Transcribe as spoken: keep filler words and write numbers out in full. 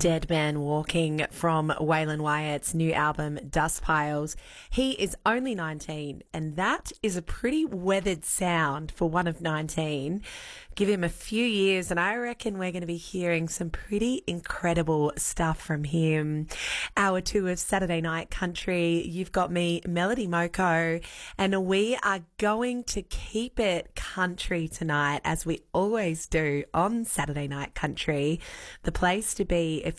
Dead Man Walking from Waylon Wyatt's new album, Dust Piles. He is only nineteen, and that is a pretty weathered sound for one of nineteen. Give him a few years, and I reckon we're going to be hearing some pretty incredible stuff from him. Hour two of Saturday Night Country. You've got me, Melody Moko, and we are going to keep it country tonight, as we always do on Saturday Night Country. The place to be if